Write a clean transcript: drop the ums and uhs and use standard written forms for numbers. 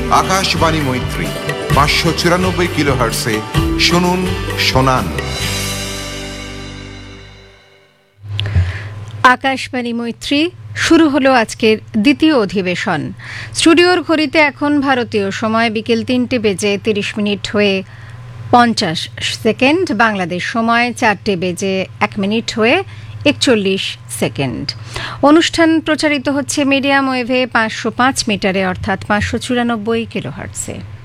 আকাশবাণী মৈত্রী 594 কিলোহার্টসে শুনুন শোনান। আকাশবাণী মৈত্রী শুরু হলো আজকের দ্বিতীয় অধিবেশন। স্টুডিওর ঘড়িতে এখন ভারতীয় সময় বিকেল 3:30 হয়ে 50 সেকেন্ড, বাংলাদেশ সময় 4:01 হয়ে 41 সেকেন্ড। অনুষ্ঠান প্রচারিত হচ্ছে মিডিয়াম ওয়েভে 505 মিটারে অর্থাৎ 594 কিলোহার্টসে।